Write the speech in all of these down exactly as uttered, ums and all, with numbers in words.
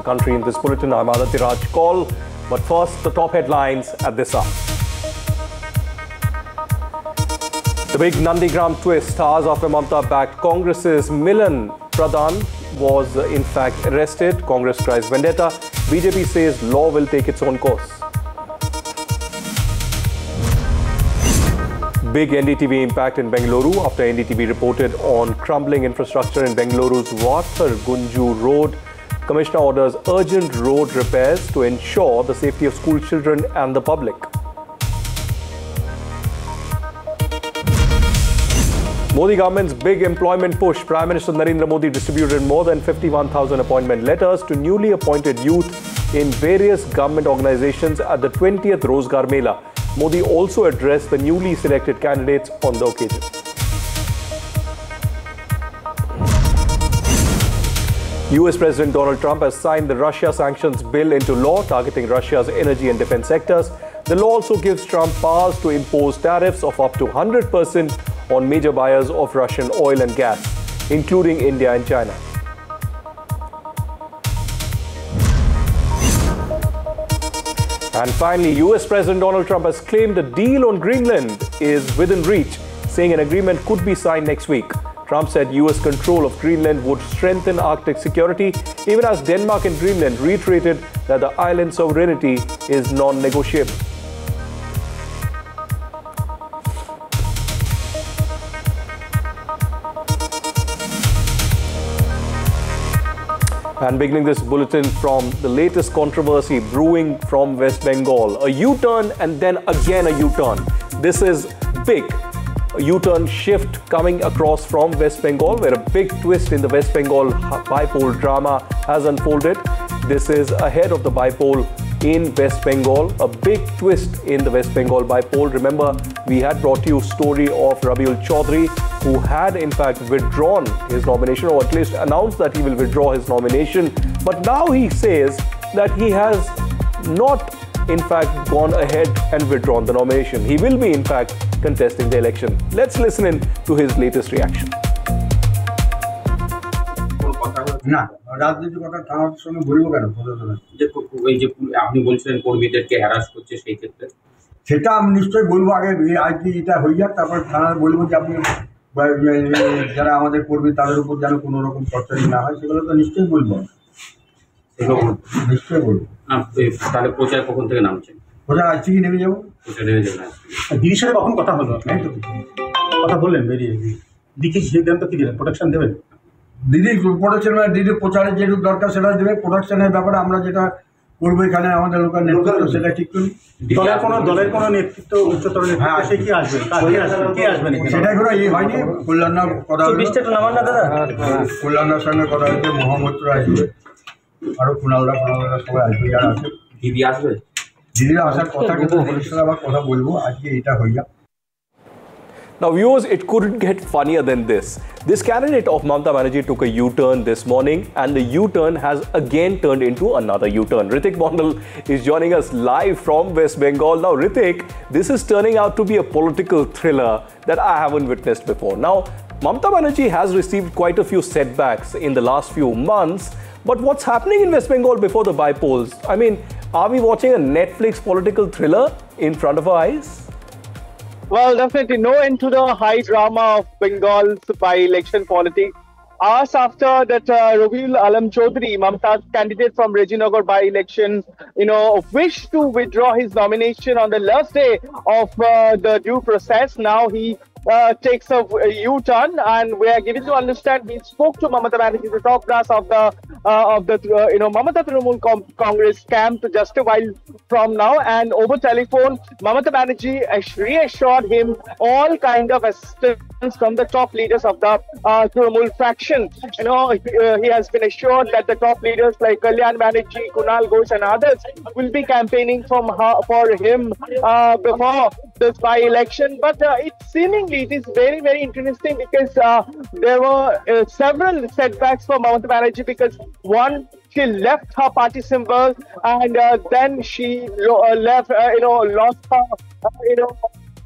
Country in this bulletin. I'm Aditya Raj Kaul. But first, the top headlines at this hour. The big Nandigram twist hours after Mamata-backed Congress's Milan Pradhan was uh, in fact arrested. Congress cries vendetta. B J P says law will take its own course. Big N D T V impact in Bengaluru after N D T V reported on crumbling infrastructure in Bengaluru's Vathar Gunju Road. Commissioner orders urgent road repairs to ensure the safety of school children and the public. Modi government's big employment push. Prime Minister Narendra Modi distributed more than fifty-one thousand appointment letters to newly appointed youth in various government organizations at the twentieth Rozgar Mela. Modi also addressed the newly selected candidates on the occasion. U S President Donald Trump has signed the Russia sanctions bill into law, targeting Russia's energy and defense sectors. The law also gives Trump powers to impose tariffs of up to one hundred percent on major buyers of Russian oil and gas, including India and China. And finally, U S President Donald Trump has claimed a deal on Greenland is within reach, saying an agreement could be signed next week. Trump said U S control of Greenland would strengthen Arctic security, even as Denmark and Greenland reiterated that the island's sovereignty is non-negotiable. And beginning this bulletin from the latest controversy brewing from West Bengal. A U-turn and then again a U-turn. This is big. A U-turn shift coming across from West Bengal, where a big twist in the West Bengal bipole drama has unfolded. This is ahead of the bipole in West Bengal. A big twist in the West Bengal bipole. Remember, we had brought you a story of Rabiul Chaudhry, who had in fact withdrawn his nomination, or at least announced that he will withdraw his nomination. But now he says that he has not in fact gone ahead and withdrawn the nomination. He will be in fact contesting the election. Let's listen in to his latest reaction. না রাজনৈতিক কথা থানার সঙ্গে বলবো কেন প্রশাসনের যে ওই যে আপনি বলছিলেন কর্মীদেরকে হ্যারাস করছে সেই ক্ষেত্রে সেটা আমি নিশ্চয়ই বলবো আগে আজকে এটা হয়ে যাক তারপর থানায় বলবো যে আপনি যারা আমাদের কর্মী তাদের উপর যেন কোনো রকম টর্চারিং না হয় সেগুলো তো নিশ্চয়ই বলবো সেগুলো নিশ্চয়ই বলবো না তাহলে প্রচার কখন থেকে নামছেন প্রচার আজকে কি নেমে যাবো প্রচার নেমে যাবেন দিদির সাথে কখন কথা হলো কথা বললেন বেরিয়ে দিদি সিদ্ধান্ত কি দিলেন প্রোটেকশন দেবেন দিদি প্রোডাকশন মানে দিদির প্রচারের যেটুকু দরকার সেটা দেবে প্রোডাকশনের ব্যাপারে আমরা যেটা করবো এখানে আমাদের লোকাল নেতৃত্ব সেটা ঠিক করি দলের কোনো দলের কোনো নেতৃত্ব উচ্চতর নেতৃত্ব সে কি আসবেন কে আসবেন সেটা এখনো এই হয়নি কল্যাণনার কথা কল্যাণনার সঙ্গে কথা হয়েছে মোহাম্মদরা আসবে আরও কুণালরা কুণালরা সবাই আসবে যারা আছে দিদি আসবে দিদিরা আসার কথা কিন্তু বলেছিল আবার কথা বলবো আজকে এটা হয়ে যাক. Now viewers, it couldn't get funnier than this. This candidate of Mamata Banerjee took a U-turn this morning, and the U-turn has again turned into another U-turn. Ritik Mondal is joining us live from West Bengal. Now Ritik, this is turning out to be a political thriller that I haven't witnessed before. Now Mamata Banerjee has received quite a few setbacks in the last few months, but what's happening in West Bengal before the bypolls? I mean, are we watching a Netflix political thriller in front of our eyes? Well, definitely no end to the high drama of Bengal's by-election politics. Hours after that, uh, Rabiul Alam Chaudhry, Mamata's candidate from Rajinagar by-election, you know, wished to withdraw his nomination on the last day of uh, the due process. Now he uh, takes a, a U-turn, and we are given to understand he spoke to Mamata Banerjee, the top brass of the uh, of the uh, you know Mamata Trinamool Congress camp just a while from now, and over telephone, Mamata Banerjee reassured him all kind of assistance from the top leaders of the uh, Trinamool faction. You know, uh, he has been assured that the top leaders like Kalyan Banerjee, Kunal Ghosh, and others will be campaigning from her, for him uh, before this by-election. But uh, it seemingly it is very very interesting because uh, there were uh, several setbacks for Mamata Banerjee, because one, she left her party symbol, and uh, then she uh, left, uh, you know, lost her, uh, you know,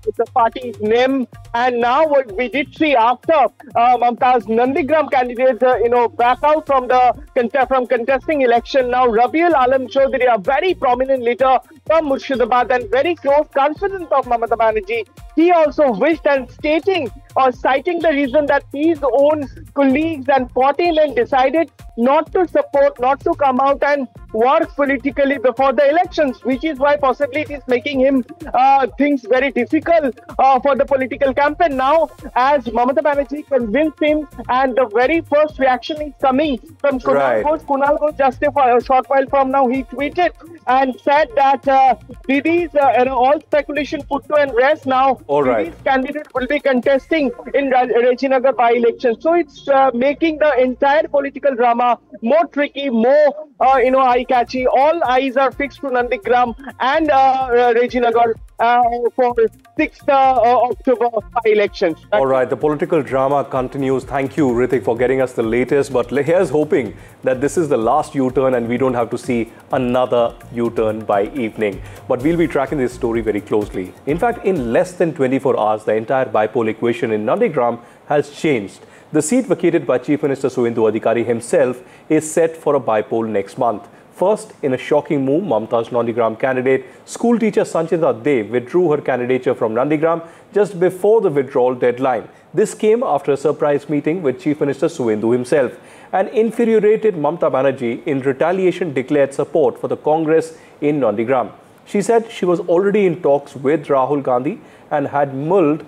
the party's name. And now what we did see after uh, Mamta's Nandigram candidate, uh, you know, back out from the contest from contesting election. Now Rabiul Alam Chaudhary, a very prominent leader from Murshidabad and very close confidant of Mamata Banerjee, he also wished and stating or citing the reason that his own colleagues and party men decided not to support, not to come out and work politically before the elections, which is why possibly it is making him uh, things very difficult uh, for the political campaign. Now, as Mamata Banerjee convinced him, and the very first reaction is coming from Kunal Right. Ghosh. Kunal Ghosh just a, a short while from now, he tweeted and said that uh, Didi's uh, you know, all speculation put to an rest now. All right. Didi's candidate will be contesting in Ra- Rajinagar by-election. So it's uh, making the entire political drama more tricky, more uh, you know eye-catchy. All eyes are fixed to Nandigram and uh, uh, Rajinagar uh, for sixth uh, October by-elections. All right, the political drama continues. Thank you, Ritik, for getting us the latest. But here's hoping that this is the last U-turn and we don't have to see another U-turn by evening. But we'll be tracking this story very closely. In fact, in less than twenty-four hours, the entire bipolar equation in Nandigram has changed. The seat vacated by Chief Minister Suvendu Adhikari himself is set for a bypoll next month. First, in a shocking move, Mamta's Nandigram candidate, school teacher Sanchita Dev, withdrew her candidature from Nandigram just before the withdrawal deadline. This came after a surprise meeting with Chief Minister Suvendu himself. An infuriated Mamata Banerjee in retaliation declared support for the Congress in Nandigram. She said she was already in talks with Rahul Gandhi and had mulled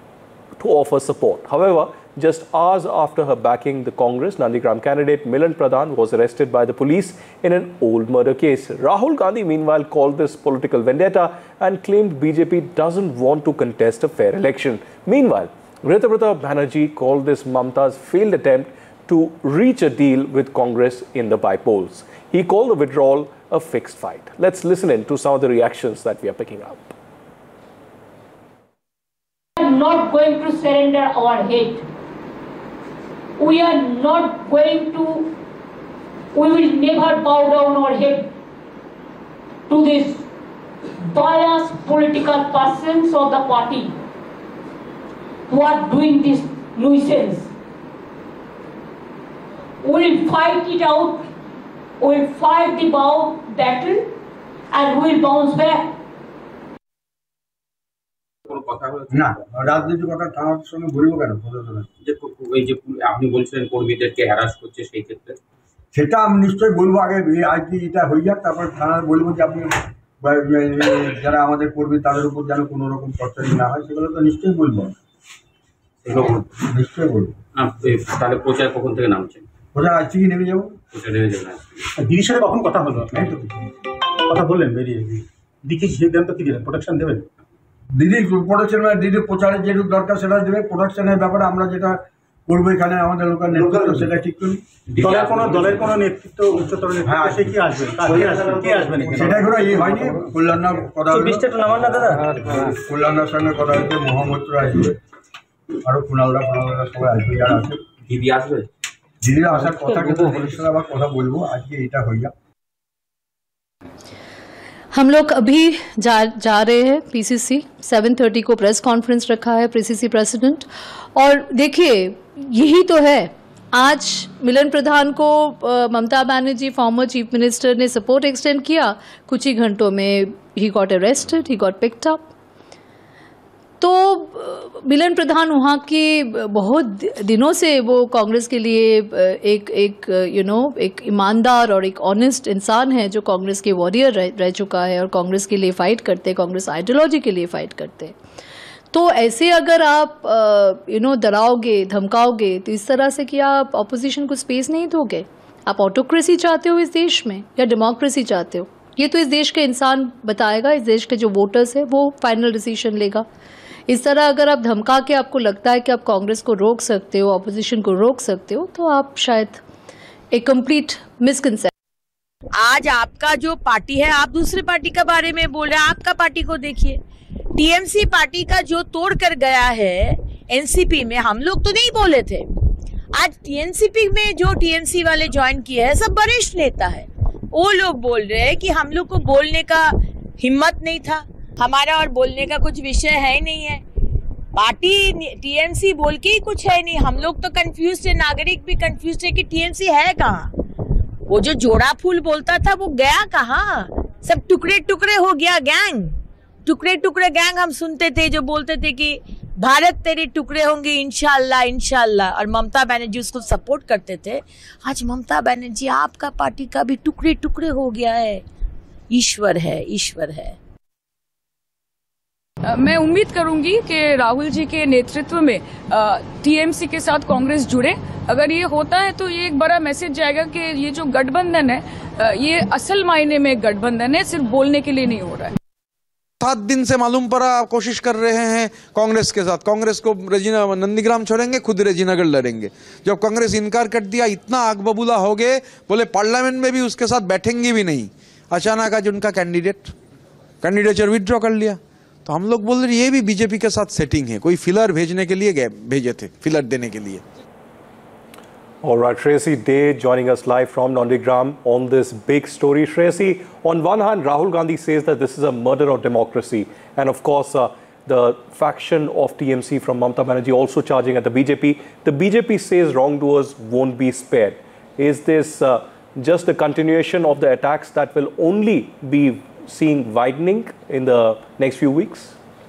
to offer support. However, just hours after her backing the Congress, Nandigram candidate Milan Pradhan was arrested by the police in an old murder case. Rahul Gandhi, meanwhile, called this political vendetta and claimed B J P doesn't want to contest a fair election. Meanwhile, Ritabrata Banerjee called this Mamta's failed attempt to reach a deal with Congress in the by-polls. He called the withdrawal a fixed fight. Let's listen in to some of the reactions that we are picking up. We are not going to surrender our head. We are not going to, we will never bow down our head to this biased political persons of the party who are doing this nuisance. We will fight it out, we will fight the bow battle and we will bounce back. না রাজনীতি কথা থানার সঙ্গে বলবো কেন প্রশাসনের যে ওই যে আপনি বলছিলেন কর্মীদেরকে হ্যারাস করছে সেই ক্ষেত্রে সেটা আমি নিশ্চয়ই বলবো আগে আজ এটা হয়ে যাক তারপর থানায় বলবো যে আপনি যারা আমাদের কর্মী তাদের উপর যেন কোনো রকম টর্চারিং না হয় সেগুলো তো নিশ্চয়ই বলবো সেগুলো নিশ্চয়ই বলবো তাহলে প্রচার কখন থেকে নামছেন প্রচার আজকে কি নেমে যাবো প্রচার নেমে যাবেন দিদির সাথে কখন কথা হলো কথা বললেন বেরিয়ে দিদি সিদ্ধান্ত কি দিলেন প্রোটেকশন দেবেন দিদি প্রোডাকশন মানে দিদি প্রচারের যেটুকু দরকার সেটা দেবে প্রোডাকশনের ব্যাপারে আমরা যেটা করবো এখানে আমাদের লোকাল নেতৃত্ব সেটা ঠিক করি দলের কোনো দলের কোনো নেতৃত্ব উচ্চতর নেতৃত্ব সে কি আসবে কে আসবেন সেটা এখনো এই হয়নি কল্যাণনার কথা কল্যাণনার সঙ্গে কথা হচ্ছে মোহাম্মদরা আসবে আরো কুণালরা কুণালরা সবাই আসবে যারা আছে দিদি আসবে দিদিরা আসার কথা কিন্তু বলেছিল আবার কথা বলবো আজকে এটা হয়ে যাক हम लोग अभी जा जा रहे हैं पीसीसी सेवन थर्टी को प्रेस कॉन्फ्रेंस रखा है पीसीसी प्रेसिडेंट और देखिए यही तो है आज मिलन प्रधान को Mamata Banerjee former chief minister ने सपोर्ट एक्सटेंड किया कुछ ही घंटों में he got arrested he got picked up तो मिलन प्रधान वहाँ की बहुत दिनों से वो कांग्रेस के लिए एक एक यू नो एक ईमानदार और एक ऑनेस्ट इंसान है जो कांग्रेस के वॉरियर रह, रह चुका है और कांग्रेस के लिए फ़ाइट करते कांग्रेस आइडियोलॉजी के लिए फ़ाइट करते तो ऐसे अगर आप यू नो डराओगे धमकाओगे तो इस तरह से कि आप अपोजिशन को स्पेस नहीं दोगे आप ऑटोक्रेसी चाहते हो इस देश में या डेमोक्रेसी चाहते हो ये तो इस देश के इंसान बताएगा इस देश के जो वोटर्स है वो फाइनल डिसीजन लेगा इस तरह अगर आप धमका के आपको लगता है कि आप कांग्रेस को रोक सकते हो अपोजिशन को रोक सकते हो तो आप शायद एक कंप्लीट मिसकंसेप्शन आज आपका जो पार्टी है आप दूसरे पार्टी का बारे में बोल रहे हैं आपका पार्टी को देखिए टीएमसी पार्टी का जो तोड़ कर गया है एनसीपी में हम लोग तो नहीं बोले थे आज टीएनसीपी में जो टीएमसी वाले ज्वाइन किए हैं सब वरिष्ठ नेता है वो लोग बोल रहे हैं कि हम लोग को बोलने का हिम्मत नहीं था हमारा और बोलने का कुछ विषय है ही नहीं है। पार्टी टीएमसी बोल के ही कुछ है नहीं। हम लोग तो कंफ्यूज थे, नागरिक भी कंफ्यूज थे कि टीएमसी है कहाँ। वो जो जोड़ा फूल बोलता था वो गया कहाँ? सब टुकड़े टुकड़े हो गया गैंग। टुकड़े टुकड़े गैंग हम सुनते थे जो बोलते थे कि भारत तेरे टुकड़े होंगे इंशाल्लाह इंशाल्लाह, और ममता बनर्जी उसको सपोर्ट करते थे। आज ममता बनर्जी आपका पार्टी का भी टुकड़े टुकड़े हो गया है। ईश्वर है, ईश्वर है। मैं उम्मीद करूंगी कि राहुल जी के नेतृत्व में टीएमसी के साथ कांग्रेस जुड़े। अगर ये होता है तो ये एक बड़ा मैसेज जाएगा कि ये जो गठबंधन है ये असल मायने में गठबंधन है, सिर्फ बोलने के लिए नहीं हो रहा है। सात दिन से मालूम पड़ा कोशिश कर रहे हैं कांग्रेस के साथ, कांग्रेस को रेजिना नंदीग्राम छोड़ेंगे, खुद रेजिनगर लड़ेंगे। जब कांग्रेस इनकार कर दिया, इतना आग बबूला हो गए, बोले पार्लियामेंट में भी उसके साथ बैठेंगे भी नहीं। अचानक आज उनका कैंडिडेट कैंडिडेचर विथड्रॉ कर लिया। तो हम लोग बोल रहे ये भी बीजेपी के साथ सेटिंग है, कोई फिलर भेजने के लिए गए भेजे थे, फिलर देने के लिए। All right, Shreyasi Dey joining us live from Nandigram on this big story. Shreyasi, on one hand, Rahul Gandhi says that this is a murder of democracy. And of course, uh, the faction of T M C from Mamata Banerjee also charging at the B J P. The B J P says wrongdoers won't be spared. Is this uh, just the continuation of the attacks that will only be seen widening in the next few weeks?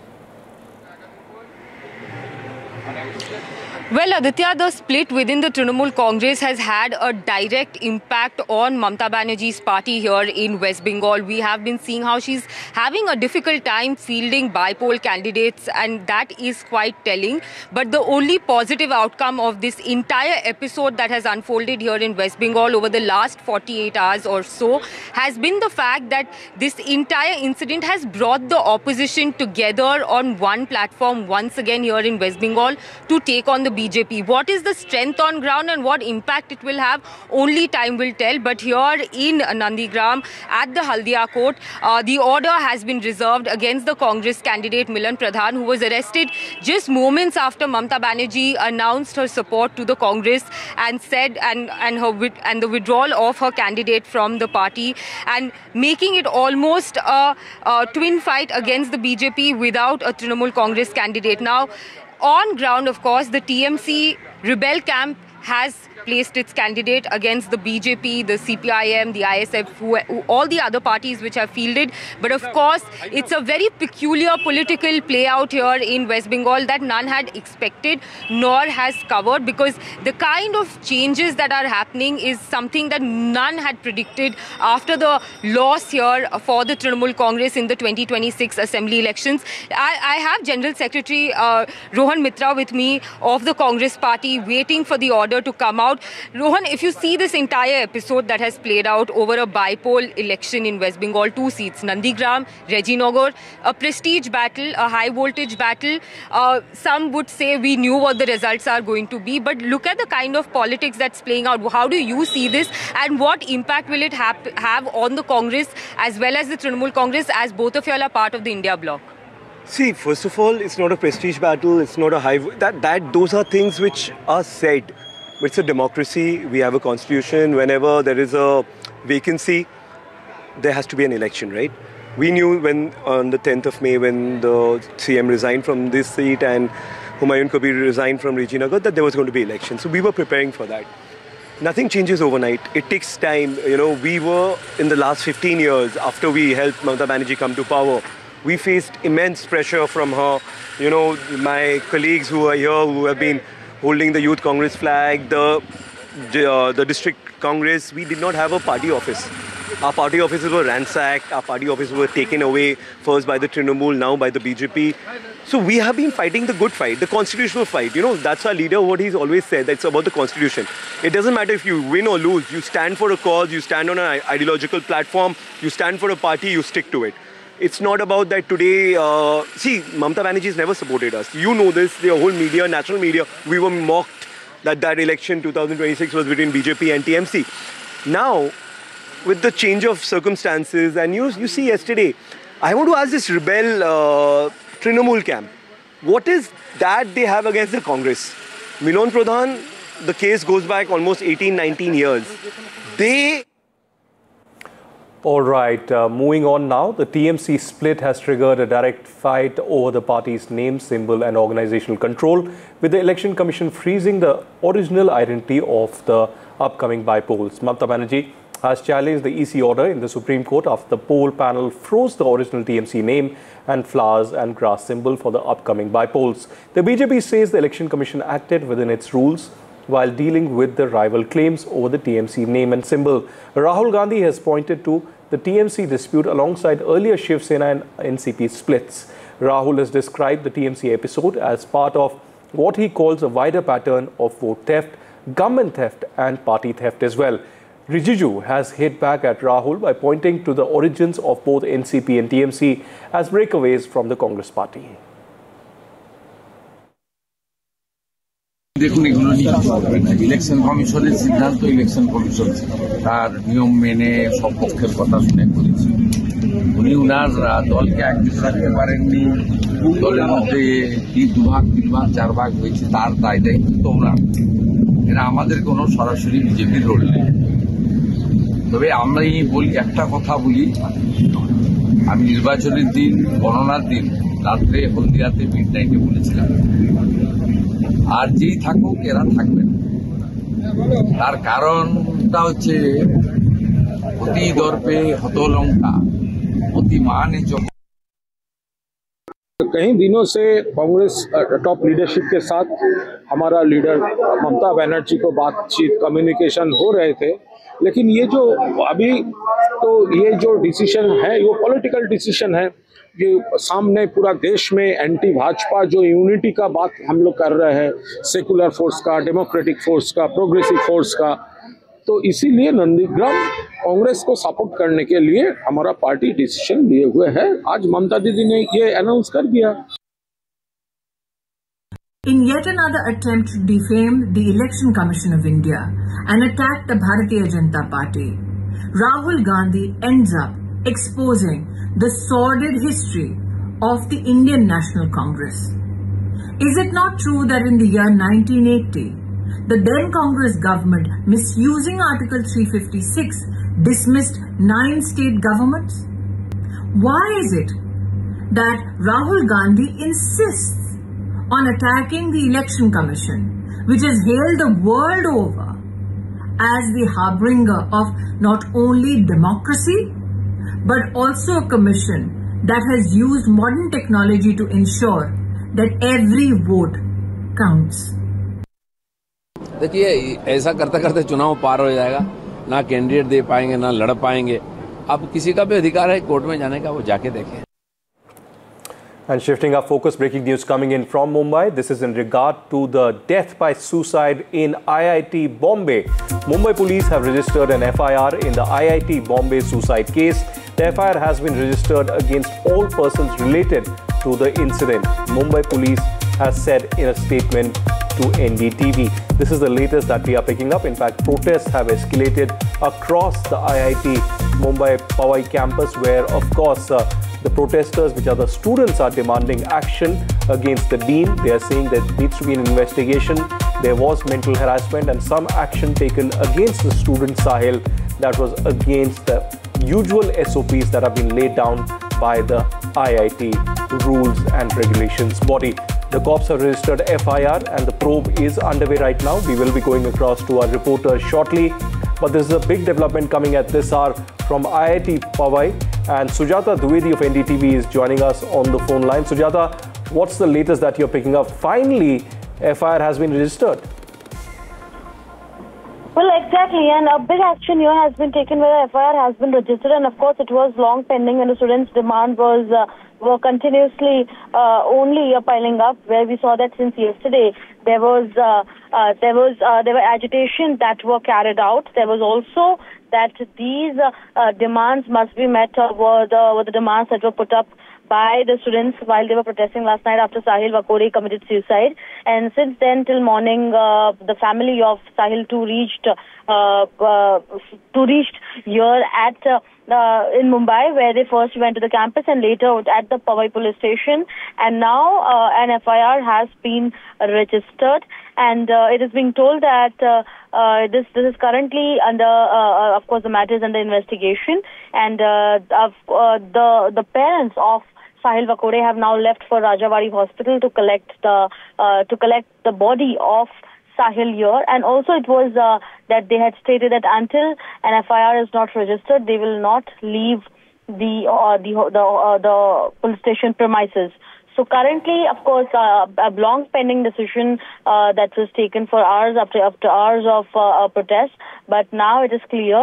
Well, Aditya, the split within the Trinamool Congress has had a direct impact on Mamata Banerjee's party here in West Bengal. We have been seeing how she's having a difficult time fielding bi-poll candidates, and that is quite telling. But the only positive outcome of this entire episode that has unfolded here in West Bengal over the last forty-eight hours or so has been the fact that this entire incident has brought the opposition together on one platform once again here in West Bengal to take on the B J P. What is the strength on ground and what impact it will have, only time will tell. But here in Nandigram at the Haldia court, uh, the order has been reserved against the Congress candidate Milan Pradhan, who was arrested just moments after Mamata Banerjee announced her support to the Congress and said and and her and the withdrawal of her candidate from the party, and making it almost a, a twin fight against the B J P without a Trinamool Congress candidate. Now, on ground, of course, the T M C rebel camp has placed its candidate against the B J P, the C P I M, the I S F, who, who, all the other parties which have fielded. But of course, it's a very peculiar political play out here in West Bengal that none had expected nor has covered, because the kind of changes that are happening is something that none had predicted after the loss here for the Trinamool Congress in the twenty twenty-six assembly elections. I, I have General Secretary uh, Rohan Mitra with me of the Congress party waiting for the order to come out. Rohan, if you see this entire episode that has played out over a bi-poll election in West Bengal, two seats, Nandigram, Rajinagar, a prestige battle, a high voltage battle. Uh, some would say we knew what the results are going to be, but look at the kind of politics that's playing out. How do you see this, and what impact will it have, have on the Congress as well as the Trinamool Congress, as both of you all are part of the India bloc? See, first of all, it's not a prestige battle, it's not a high... That, that, those are things which are said. It's a democracy, we have a constitution. Whenever there is a vacancy, there has to be an election, right? We knew when on the tenth of May, when the C M resigned from this seat and Humayun Kabir resigned from Rajinagar, that there was going to be election. So we were preparing for that. Nothing changes overnight. It takes time. You know, we were in the last fifteen years, after we helped Mamata Banerjee come to power, we faced immense pressure from her. You know, my colleagues who are here, who have been holding the Youth Congress flag, the, uh, the district Congress, we did not have a party office. Our party offices were ransacked, our party offices were taken away, first by the Trinamool, now by the B J P. So we have been fighting the good fight, the constitutional fight. You know, that's our leader, what he's always said, that's about the constitution. It doesn't matter if you win or lose, you stand for a cause, you stand on an ideological platform, you stand for a party, you stick to it. It's not about that today, uh, see, Mamata Banerjee has never supported us. You know this, the whole media, national media, we were mocked that that election two thousand twenty-six was between B J P and T M C. Now, with the change of circumstances, and you, you see yesterday, I want to ask this rebel uh, Trinamool camp, what is that they have against the Congress? Milan Pradhan, the case goes back almost eighteen, nineteen years. They... All right, uh, moving on now. The T M C split has triggered a direct fight over the party's name, symbol and organizational control, with the Election Commission freezing the original identity of the upcoming by-polls. Mamata Banerjee has challenged the E C order in the Supreme Court after the poll panel froze the original T M C name and flowers and grass symbol for the upcoming by-polls. The B J P says the Election Commission acted within its rules while dealing with the rival claims over the T M C name and symbol. Rahul Gandhi has pointed to the T M C dispute alongside earlier Shiv Sena and N C P splits. Rahul has described the T M C episode as part of what he calls a wider pattern of vote theft, government theft and party theft as well. Rijiju has hit back at Rahul by pointing to the origins of both N C P and T M C as breakaways from the Congress party. দেখুন এগুলো নিয়ে হবে না election কমিশনের সিদ্ধান্ত election commission তার নিয়ম মেনে সব পক্ষের কথা শুনে করেছে উনি উনার দলকে একজোট রাখতে পারেননি দলের মধ্যে কি দুভাগ তিন ভাগ চার ভাগ হয়েছে তার দায়টাই কিন্তু ওনার এরা আমাদের কোনো সরাসরি বিজেপির রোল নেই তবে আমরা এই বলি একটা কথা বলি আমি নির্বাচনের দিন গণনার দিন রাত্রে হলদিয়াতে মিড নাইটে বলেছিলাম আর যেই থাকুক এরা থাকবেন তার কারণটা হচ্ছে অতি দর্পে হতলঙ্কা অতি মানে कई दिनों से कांग्रेस टॉप लीडरशिप के साथ हमारा लीडर ममता बनर्जी को बातचीत कम्युनिकेशन हो रहे थे लेकिन ये जो अभी तो ये जो डिसीजन है वो पॉलिटिकल डिसीजन है ये सामने पूरा देश में एंटी भाजपा जो यूनिटी का बात हम लोग कर रहे हैं सेकुलर फोर्स का डेमोक्रेटिक फोर्स का प्रोग्रेसिव फोर्स का तो इसीलिए नंदीग्राम कांग्रेस को सपोर्ट करने के लिए हमारा पार्टी डिसीजन लिए हुए है आज ममता दीदी ने ये अनाउंस कर दिया In yet another attempt to defame the Election Commission of India and attack the Bharatiya Janata Party, Rahul Gandhi ends up exposing the sordid history of the Indian National Congress. Is it not true that in the year nineteen eighty, the then Congress government, misusing Article three fifty-six, dismissed nine state governments? Why is it that Rahul Gandhi insists on attacking the Election Commission, which is hailed the world over as the harbinger of not only democracy, but also a commission that has used modern technology to ensure that every vote counts? देखिए ऐसा करते करते चुनाव पार हो जाएगा ना candidate दे पाएंगे ना लड़ पाएंगे अब किसी का भी अधिकार है कोर्ट में जाने का वो जाके देखें And shifting our focus, breaking news coming in from Mumbai. This is in regard to the death by suicide in I I T Bombay. Mumbai police have registered an F I R in the I I T Bombay suicide case. The F I R has been registered against all persons related to the incident, Mumbai police has said in a statement to N D T V. This is the latest that we are picking up. In fact, protests have escalated across the I I T Mumbai Powai campus where, of course, uh, the protesters, which are the students, are demanding action against the dean. They are saying there needs to be an investigation. There was mental harassment and some action taken against the student Sahil that was against the usual S O Ps that have been laid down by the I I T rules and regulations body. The cops have registered F I R and the probe is underway right now. We will be going across to our reporter shortly. But this is a big development coming at this hour from I I T Powai, and Sujata Dwivedi of N D T V is joining us on the phone line. Sujata, what's the latest that you're picking up? Finally, F I R has been registered. Well, exactly, and a big action here has been taken where the F I R has been registered, and of course it was long pending when the students' demand was uh, were continuously uh, only uh, piling up, where we saw that since yesterday there was uh, uh, there was uh, there were agitation that were carried out. There was also that these uh, uh, demands must be met uh, were the were the demands that were put up by the students while they were protesting last night after Sahil Vakori committed suicide. And since then till morning, uh, the family of Sahil too reached uh, uh, to reached here at uh, uh, in Mumbai, where they first went to the campus and later at the Powai police station. And now uh, an F I R has been registered. and uh, it is being told that uh, uh, this this is currently under, uh, of course, the matter is under investigation, and uh, uh, the the parents of Sahil Vakode have now left for Rajawari Hospital to collect the uh, to collect the body of Sahil here, and also it was uh, that they had stated that until an F I R is not registered, they will not leave the uh, the the, uh, the police station premises. So currently, of course, uh, a long pending decision uh, that was taken for hours after after hours of uh, protest, but now it is clear